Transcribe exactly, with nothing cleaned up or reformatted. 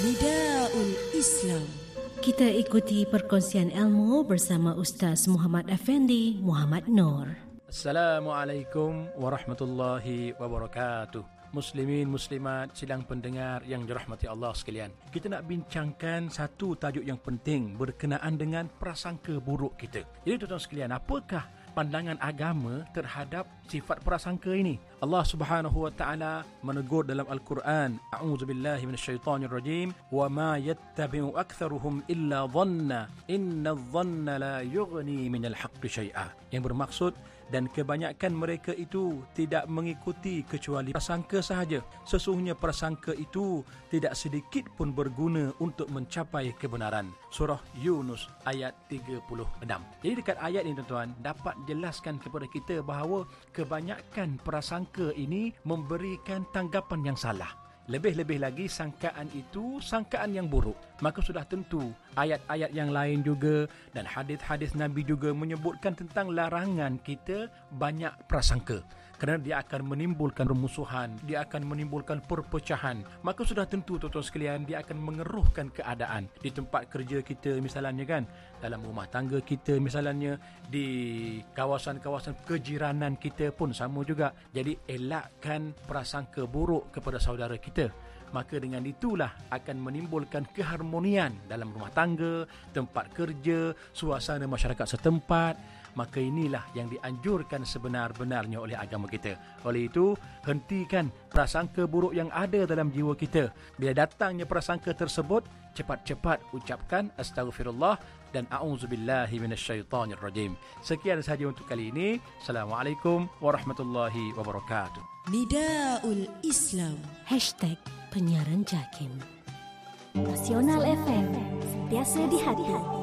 Nidaul Islam. Kita ikuti perkongsian ilmu bersama Ustaz Muhammad Effendi Muhammad Noor. Assalamualaikum warahmatullahi wabarakatuh. Muslimin, muslimat, sidang pendengar yang dirahmati Allah sekalian. Kita nak bincangkan satu tajuk yang penting berkenaan dengan prasangka buruk kita. Jadi tuan-tuan sekalian, apakah pandangan agama terhadap sifat prasangka ini? Allah Subhanahu wa taala menegur dalam Al-Quran, a'udzubillahi minasyaitonir rajim, wa ma yattabi'u aktsaruhum illa dhanna innadh-dhanna la yughni minal haqqi syai'a. Yang bermaksud, dan kebanyakan mereka itu tidak mengikuti kecuali prasangka sahaja. Sesungguhnya prasangka itu tidak sedikit pun berguna untuk mencapai kebenaran. Surah Yunus ayat tiga puluh enam. Jadi dekat ayat ini tuan-tuan dapat jelaskan kepada kita bahawa kebanyakan prasangka ini memberikan tanggapan yang salah. Lebih-lebih lagi sangkaan itu sangkaan yang buruk. Maka sudah tentu ayat-ayat yang lain juga dan hadis-hadis Nabi juga menyebutkan tentang larangan kita banyak prasangka. Kerana dia akan menimbulkan permusuhan, dia akan menimbulkan perpecahan. Maka sudah tentu tuan-tuan sekalian, dia akan mengeruhkan keadaan di tempat kerja kita misalnya kan, dalam rumah tangga kita misalnya, di kawasan-kawasan kejiranan kita pun sama juga. Jadi elakkan prasangka buruk kepada saudara kita. Maka dengan itulah akan menimbulkan keharmonian dalam rumah tangga, tempat kerja, suasana masyarakat setempat. Maka inilah yang dianjurkan sebenar-benarnya oleh agama kita. Oleh itu, hentikan prasangka buruk yang ada dalam jiwa kita. Bila datangnya prasangka tersebut, cepat-cepat ucapkan astaghfirullah dan a'udzubillahi minasyaitonir rajim. Sekian sahaja untuk kali ini. Assalamualaikum warahmatullahi wabarakatuh. Nidaul Islam. Hashtag penyiaran JAKIM. Nasional F M, sentiasa di hati.